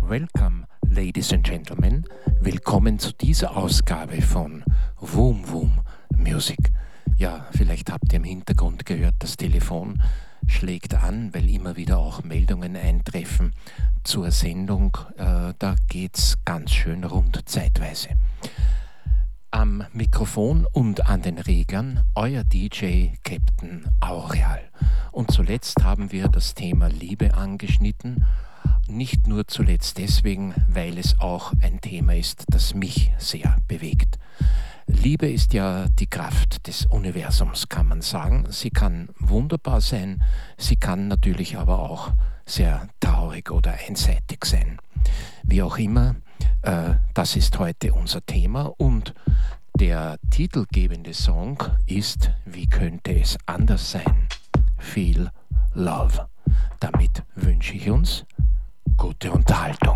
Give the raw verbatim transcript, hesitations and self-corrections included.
Welcome, ladies and gentlemen. Willkommen zu dieser Ausgabe von Woom Woom Music. Ja, vielleicht habt ihr im Hintergrund gehört, das Telefon schlägt an, weil immer wieder auch Meldungen eintreffen zur Sendung. Äh, da geht's ganz schön rund zeitweise. Am Mikrofon und an den Reglern euer D J Captain Aureal. Und zuletzt haben wir das Thema Liebe angeschnitten. Nicht nur zuletzt deswegen, weil es auch ein Thema ist, das mich sehr bewegt. Liebe ist ja die Kraft des Universums, kann man sagen. Sie kann wunderbar sein, sie kann natürlich aber auch sehr traurig oder einseitig sein. Wie auch immer, äh, das ist heute unser Thema und der titelgebende Song ist Wie könnte es anders sein? Feel Love. Damit wünsche ich uns gute Unterhaltung.